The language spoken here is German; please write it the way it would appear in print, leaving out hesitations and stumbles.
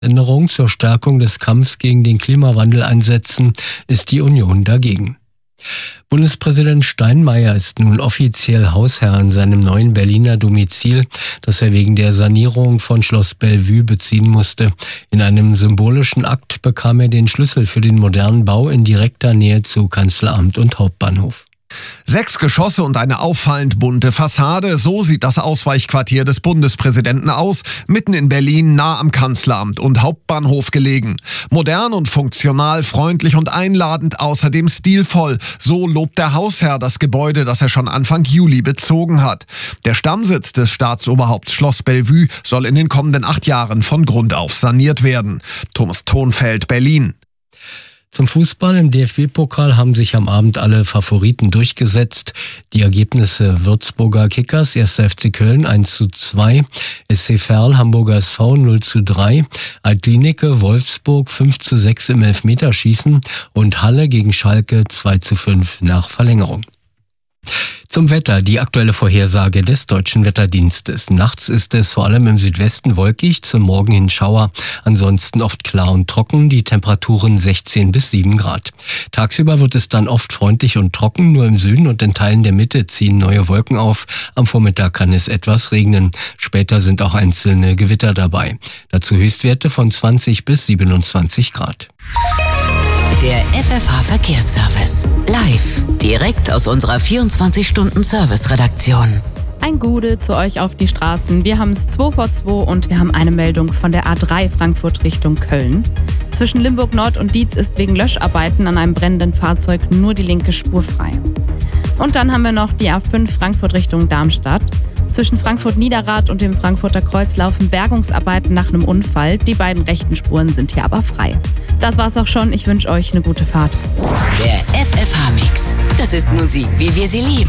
Änderung zur Stärkung des Kampfs gegen den Klimawandel einsetzen, ist die Union dagegen. Bundespräsident Steinmeier ist nun offiziell Hausherr in seinem neuen Berliner Domizil, das er wegen der Sanierung von Schloss Bellevue beziehen musste. In einem symbolischen Akt bekam er den Schlüssel für den modernen Bau in direkter Nähe zu Kanzleramt und Hauptbahnhof. 6 Geschosse und eine auffallend bunte Fassade, so sieht das Ausweichquartier des Bundespräsidenten aus, mitten in Berlin, nah am Kanzleramt und Hauptbahnhof gelegen. Modern und funktional, freundlich und einladend, außerdem stilvoll. So lobt der Hausherr das Gebäude, das er schon Anfang Juli bezogen hat. Der Stammsitz des Staatsoberhaupts Schloss Bellevue soll in den kommenden 8 Jahren von Grund auf saniert werden. Thomas Thonfeld, Berlin. Zum Fußball im DFB-Pokal haben sich am Abend alle Favoriten durchgesetzt. Die Ergebnisse: Würzburger Kickers, 1. FC Köln 1:2, SC Verl, Hamburger SV 0:3, Altlinike, Wolfsburg 5:6 im Elfmeterschießen und Halle gegen Schalke 2:5 nach Verlängerung. Zum Wetter, die aktuelle Vorhersage des Deutschen Wetterdienstes. Nachts ist es vor allem im Südwesten wolkig, zum Morgen hin Schauer, ansonsten oft klar und trocken, die Temperaturen 16 bis 7 Grad. Tagsüber wird es dann oft freundlich und trocken, nur im Süden und in Teilen der Mitte ziehen neue Wolken auf. Am Vormittag kann es etwas regnen. Später sind auch einzelne Gewitter dabei. Dazu Höchstwerte von 20 bis 27 Grad. Der FFH-Verkehrsservice. Live. Direkt aus unserer 24-Stunden-Service-Redaktion. Ein Gude zu euch auf die Straßen. Wir haben es 2 vor 2 und wir haben eine Meldung von der A3 Frankfurt Richtung Köln. Zwischen Limburg Nord und Dietz ist wegen Löscharbeiten an einem brennenden Fahrzeug nur die linke Spur frei. Und dann haben wir noch die A5 Frankfurt Richtung Darmstadt. Zwischen Frankfurt-Niederrad und dem Frankfurter Kreuz laufen Bergungsarbeiten nach einem Unfall. Die beiden rechten Spuren sind hier aber frei. Das war's auch schon. Ich wünsche euch eine gute Fahrt. Der FFH-Mix. Das ist Musik, wie wir sie lieben.